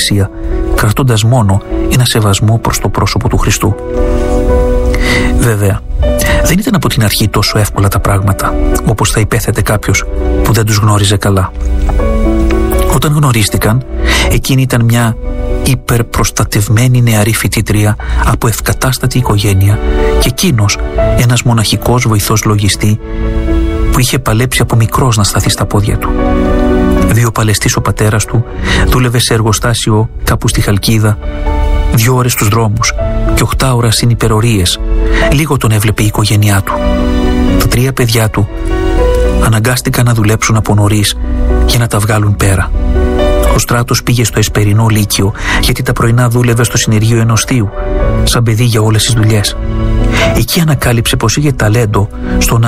εκκλησία, κρατώντας μόνο ένα σεβασμό προς το πρόσωπο του Χριστού. Βέβαια, δεν ήταν από την αρχή τόσο εύκολα τα πράγματα, όπως θα υπέθετε κάποιος που δεν τους γνώριζε καλά. Όταν γνωρίστηκαν, εκείνη ήταν μια υπερπροστατευμένη νεαρή φοιτήτρια από ευκατάστατη οικογένεια και εκείνος ένας μοναχικός βοηθός λογιστή που είχε παλέψει από μικρός να σταθεί στα πόδια του. Βιοπαλαιστής ο πατέρας του, δούλευε σε εργοστάσιο κάπου στη Χαλκίδα, 2 ώρες στους δρόμους και 8 ώρες συνυπερορίες. Λίγο τον έβλεπε η οικογένειά του. Τα 3 παιδιά του αναγκάστηκαν να δουλέψουν από νωρίς για να τα βγάλουν πέρα. Ο Στράτος πήγε στο Εσπερινό Λύκειο, γιατί τα πρωινά δούλευε στο συνεργείο ενός θείου, σαν παιδί για όλες τις δουλειές. Εκεί ανακάλυψε πως είχε ταλέντο στο να